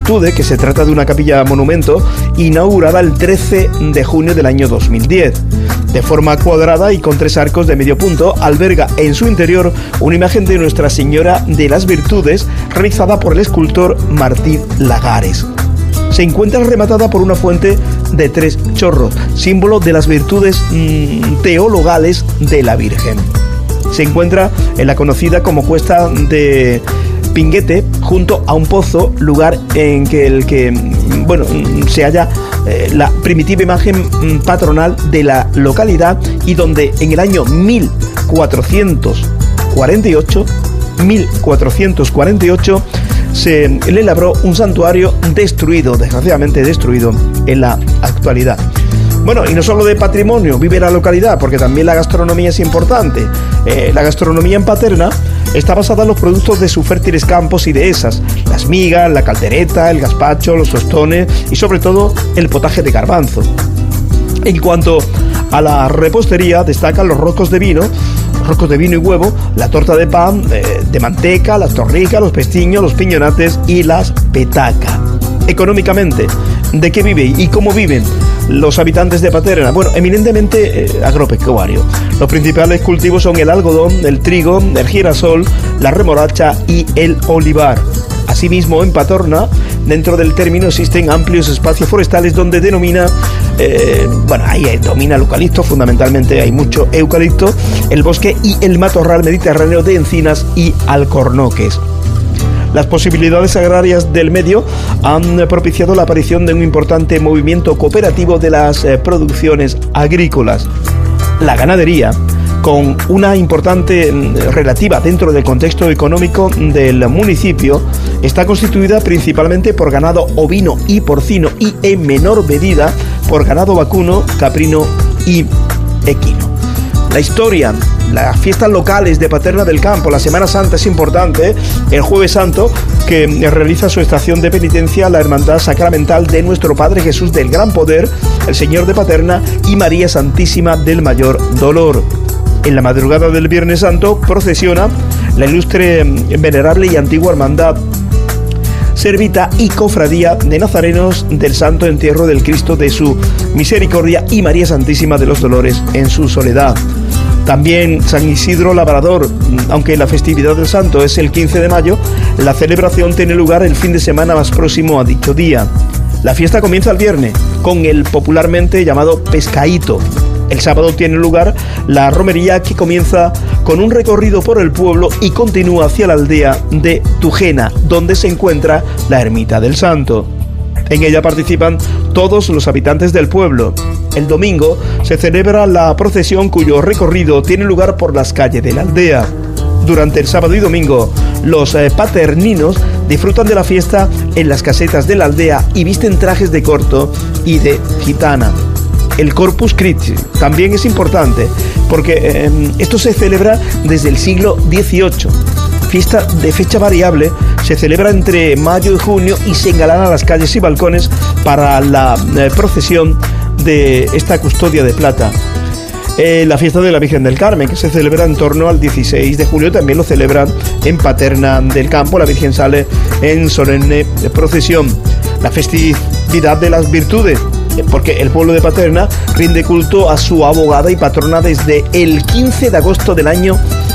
Virtudes, que se trata de una capilla monumento inaugurada el 13 de junio del año 2010. De forma cuadrada y con 3 arcos de medio punto, alberga en su interior una imagen de Nuestra Señora de las Virtudes realizada por el escultor Martín Lagares. Se encuentra rematada por una fuente de 3 chorros, símbolo de las virtudes teologales de la Virgen. Se encuentra en la conocida como Cuesta de Pinguete, junto a un pozo, lugar en que se halla la primitiva imagen patronal de la localidad y donde en el año 1448 se le labró un santuario desgraciadamente destruido en la actualidad. Bueno, y no solo de patrimonio vive la localidad, porque también la gastronomía es importante. La gastronomía en Paterna está basada en los productos de sus fértiles campos y dehesas: las migas, la caldereta, el gazpacho, los tostones y sobre todo el potaje de garbanzo. En cuanto a la repostería, destacan los roscos de vino y huevo, la torta de pan, de manteca, las torrijas, los pestiños, los piñonates y las petacas. Económicamente, ¿de qué vive y cómo viven los habitantes de Paterna? Bueno, eminentemente agropecuario. Los principales cultivos son el algodón, el trigo, el girasol, la remolacha y el olivar. Asimismo, en Paterna, dentro del término existen amplios espacios forestales donde domina el eucalipto, fundamentalmente hay mucho eucalipto, el bosque y el matorral mediterráneo de encinas y alcornoques. Las posibilidades agrarias del medio han propiciado la aparición de un importante movimiento cooperativo de las producciones agrícolas. La ganadería, con una importante relativa dentro del contexto económico del municipio, está constituida principalmente por ganado ovino y porcino y en menor medida por ganado vacuno, caprino y equino. La historia, las fiestas locales de Paterna del Campo, la Semana Santa es importante, el Jueves Santo, que realiza su estación de penitencia la Hermandad Sacramental de Nuestro Padre Jesús del Gran Poder, el Señor de Paterna y María Santísima del Mayor Dolor. En la madrugada del Viernes Santo procesiona la ilustre, venerable y antigua hermandad servita y cofradía de nazarenos del Santo Entierro del Cristo de su Misericordia y María Santísima de los Dolores en su soledad. También San Isidro Labrador, aunque la festividad del santo es el 15 de mayo, la celebración tiene lugar el fin de semana más próximo a dicho día. La fiesta comienza el viernes con el popularmente llamado pescaíto. El sábado tiene lugar la romería, que comienza con un recorrido por el pueblo y continúa hacia la aldea de Tujena, donde se encuentra la ermita del santo. En ella participan todos los habitantes del pueblo. El domingo se celebra la procesión, cuyo recorrido tiene lugar por las calles de la aldea. Durante el sábado y domingo, los paterninos disfrutan de la fiesta en las casetas de la aldea y visten trajes de corto y de gitana. El Corpus Christi también es importante porque esto se celebra desde el siglo XVIII. Fiesta de fecha variable, se celebra entre mayo y junio y se engalana las calles y balcones para la procesión de esta custodia de plata. La fiesta de la Virgen del Carmen, que se celebra en torno al 16 de julio, también lo celebran en Paterna del Campo. La Virgen sale en solemne procesión. La festividad de las virtudes, porque el pueblo de Paterna rinde culto a su abogada y patrona desde el 15 de agosto del año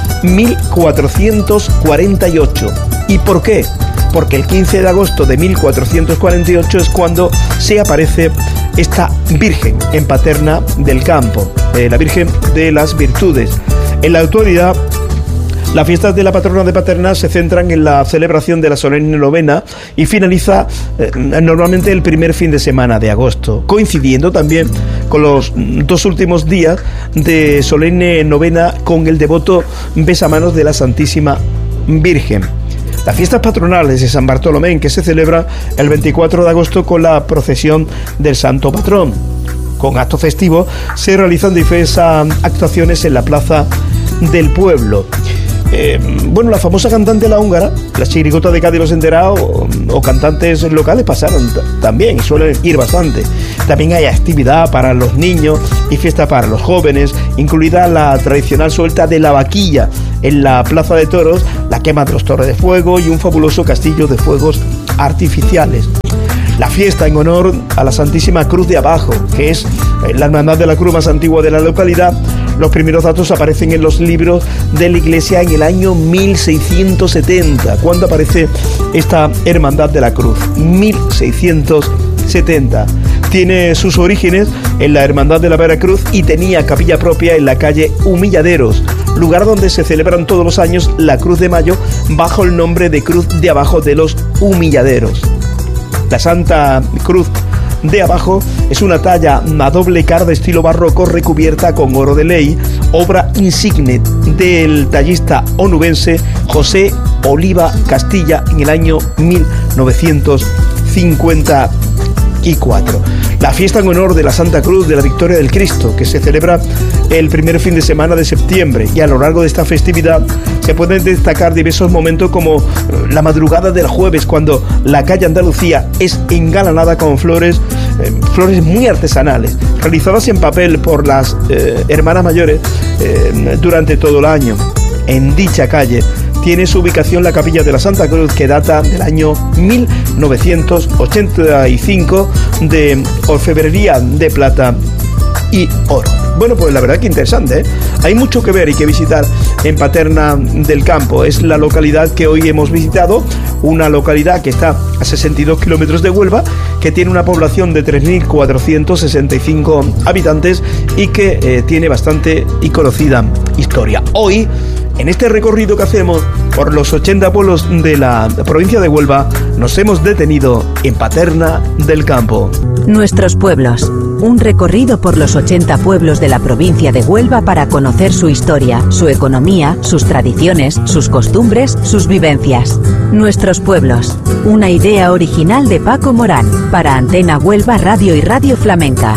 1448. ¿Y por qué? Porque el 15 de agosto de 1448 es cuando se aparece esta Virgen en Paterna del Campo, la Virgen de las Virtudes. En la actualidad, las fiestas de la patrona de Paterna se centran en la celebración de la solemne novena y finaliza normalmente el primer fin de semana de agosto, coincidiendo también con los 2 últimos días de solemne novena con el devoto besamanos de la Santísima Virgen. Las fiestas patronales de San Bartolomé, que se celebra el 24 de agosto con la procesión del Santo Patrón. Con acto festivo se realizan diversas actuaciones en la plaza del pueblo. La famosa cantante La Húngara, la chirigota de Cádiz Los Enterados o cantantes locales pasaron también, suelen ir bastante. También hay actividad para los niños y fiesta para los jóvenes, incluida la tradicional suelta de la vaquilla en la Plaza de Toros, la quema de los torres de fuego y un fabuloso castillo de fuegos artificiales. la fiesta en honor a la Santísima Cruz de Abajo, que es la hermandad de la cruz más antigua de la localidad. Los primeros datos aparecen en los libros de la iglesia en el año 1670. ¿Cuándo aparece esta hermandad de la cruz? 1670. Tiene sus orígenes en la Hermandad de la Veracruz y tenía capilla propia en la calle Humilladeros, lugar donde se celebran todos los años la Cruz de Mayo bajo el nombre de Cruz de Abajo de los Humilladeros. La Santa Cruz de Abajo es una talla a doble cara de estilo barroco recubierta con oro de ley, obra insigne del tallista onubense José Oliva Castilla en el año 1954. La fiesta en honor de la Santa Cruz de la Victoria del Cristo, que se celebra el primer fin de semana de septiembre, y a lo largo de esta festividad se pueden destacar diversos momentos como la madrugada del jueves, cuando la calle Andalucía es engalanada con flores muy artesanales, realizadas en papel por las hermanas mayores durante todo el año. En dicha calle tiene su ubicación la capilla de la Santa Cruz, que data del año 1985, de orfebrería de plata y oro. Bueno, pues la verdad que interesante, ¿eh? Hay mucho que ver y que visitar en Paterna del Campo. Es la localidad que hoy hemos visitado, una localidad que está a 62 kilómetros de Huelva, que tiene una población de 3.465 habitantes y que tiene bastante y conocida historia. Hoy, en este recorrido que hacemos por los 80 pueblos de la provincia de Huelva, nos hemos detenido en Paterna del Campo. Nuestros pueblos. Un recorrido por los 80 pueblos de la provincia de Huelva para conocer su historia, su economía, sus tradiciones, sus costumbres, sus vivencias. Nuestros pueblos. Una idea original de Paco Morán para Antena Huelva Radio y Radio Flamenca.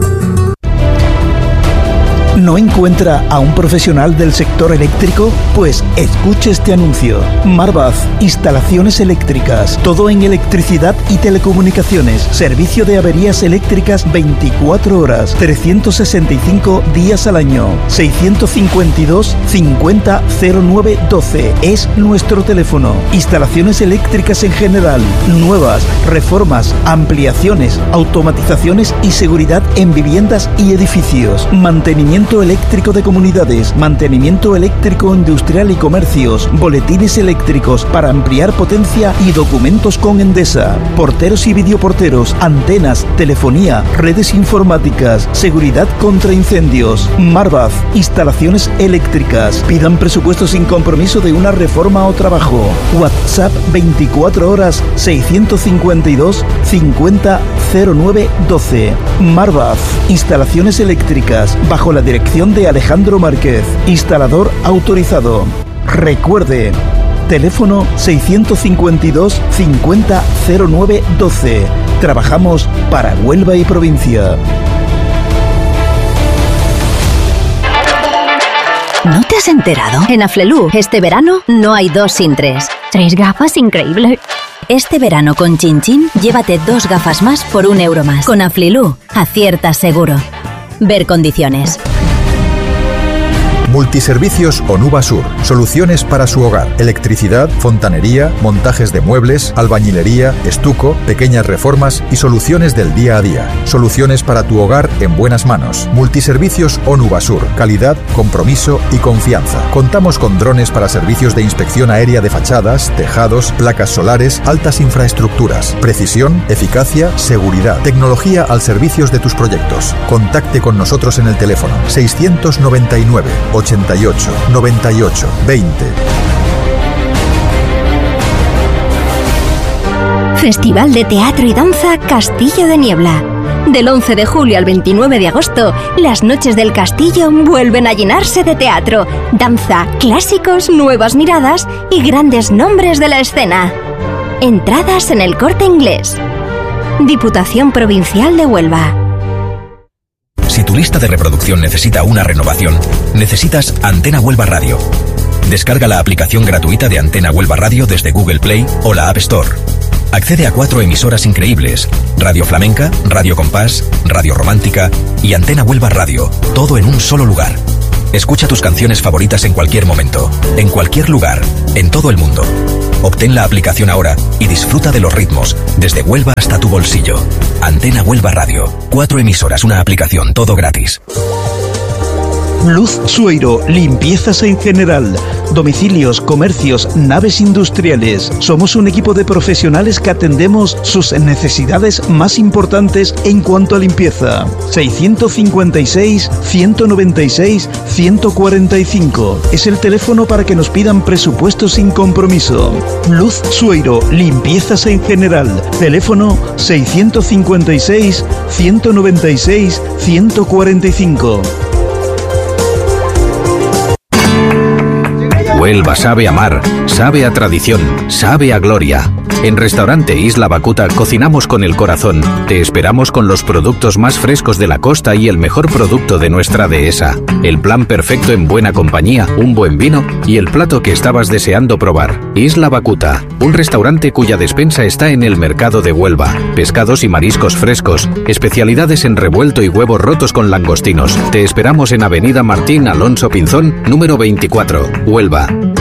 ¿No encuentra a un profesional del sector eléctrico? Pues escuche este anuncio. Marvaz, instalaciones eléctricas, todo en electricidad y telecomunicaciones, servicio de averías eléctricas 24 horas, 365 días al año. 652 50 09 12 es nuestro teléfono. Instalaciones eléctricas en general, nuevas, reformas, ampliaciones, automatizaciones y seguridad en viviendas y edificios. Mantenimiento eléctrico de comunidades, mantenimiento eléctrico industrial y comercios, boletines eléctricos para ampliar potencia y documentos con Endesa, porteros y videoporteros, antenas, telefonía, redes informáticas, seguridad contra incendios. Marvaz, instalaciones eléctricas. Pidan presupuesto sin compromiso de una reforma o trabajo. WhatsApp 24 horas 652 50 09 12. Marvaz, instalaciones eléctricas, bajo la dirección de Alejandro Márquez, instalador autorizado. Recuerde, teléfono 652 50 09 12. Trabajamos para Huelva y provincia. ¿No te has enterado? En Aflelu, este verano no hay 2 sin 3. 3 gafas, increíble. Este verano con Chin Chin, llévate 2 gafas más por 1 euro más. Con Aflelu, aciertas seguro. Ver condiciones. Multiservicios Onuba Sur. Soluciones para su hogar. Electricidad, fontanería, montajes de muebles, albañilería, estuco, pequeñas reformas y soluciones del día a día. Soluciones para tu hogar en buenas manos. Multiservicios Onuba Sur. Calidad, compromiso y confianza. Contamos con drones para servicios de inspección aérea de fachadas, tejados, placas solares, altas infraestructuras. Precisión, eficacia, seguridad. Tecnología al servicio de tus proyectos. Contacte con nosotros en el teléfono 699 88 98 20. Festival de Teatro y Danza Castillo de Niebla. Del 11 de julio al 29 de agosto, las noches del castillo vuelven a llenarse de teatro, danza, clásicos, nuevas miradas y grandes nombres de la escena. Entradas en El Corte Inglés. Diputación Provincial de Huelva. Si tu lista de reproducción necesita una renovación, necesitas Antena Huelva Radio. Descarga la aplicación gratuita de Antena Huelva Radio desde Google Play o la App Store. Accede a 4 emisoras increíbles: Radio Flamenca, Radio Compás, Radio Romántica y Antena Huelva Radio, todo en un solo lugar. Escucha tus canciones favoritas en cualquier momento, en cualquier lugar, en todo el mundo. Obtén la aplicación ahora y disfruta de los ritmos, desde Huelva hasta tu bolsillo. Antena Huelva Radio. 4 emisoras, una aplicación, todo gratis. Luz Sueiro, limpiezas en general, domicilios, comercios, naves industriales. Somos un equipo de profesionales que atendemos sus necesidades más importantes en cuanto a limpieza. 656-196-145 es el teléfono para que nos pidan presupuestos sin compromiso. Luz Sueiro, limpiezas en general. Teléfono 656-196-145. Huelva sabe a mar, sabe a tradición, sabe a gloria. En Restaurante Isla Bacuta cocinamos con el corazón. Te esperamos con los productos más frescos de la costa y el mejor producto de nuestra dehesa. El plan perfecto en buena compañía, un buen vino y el plato que estabas deseando probar. Isla Bacuta, un restaurante cuya despensa está en el mercado de Huelva. Pescados y mariscos frescos, especialidades en revuelto y huevos rotos con langostinos. Te esperamos en Avenida Martín Alonso Pinzón, número 24, Huelva.